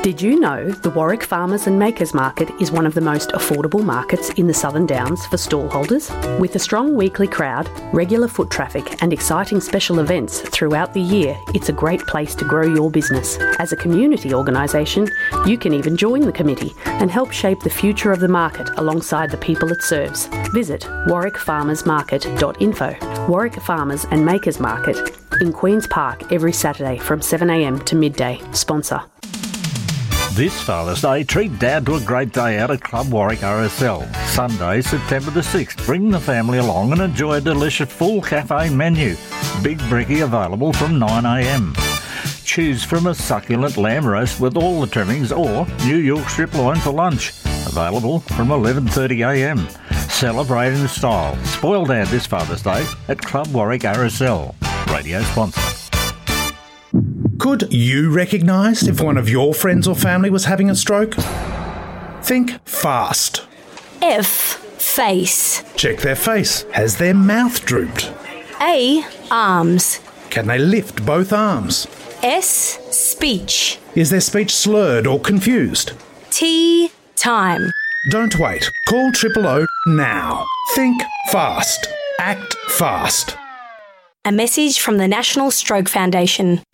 Did you know the Warwick Farmers and Makers Market is one of the most affordable markets in the Southern Downs for stallholders? With a strong weekly crowd, regular foot traffic and exciting special events throughout the year, it's a great place to grow your business. As a community organisation, you can even join the committee and help shape the future of the market alongside the people it serves. Visit warwickfarmersmarket.info. Warwick Farmers and Makers Market in Queen's Park every Saturday from 7am to midday. Sponsor. This Father's Day, treat Dad to a great day out at Club Warwick RSL. Sunday, September the 6th. Bring the family along and enjoy a delicious full cafe menu. Big Bricky available from 9am. Choose from a succulent lamb roast with all the trimmings or New York strip loin for lunch. Available from 11:30am. Celebrate in style. Spoil Dad this Father's Day at Club Warwick RSL. Radio sponsor. Could you recognise if one of your friends or family was having a stroke? Think fast. F. Face. Check their face. Has their mouth drooped? A. Arms. Can they lift both arms? S. Speech. Is their speech slurred or confused? T. Time. Don't wait. Call 000 now. Think fast. Act fast. A message from the National Stroke Foundation.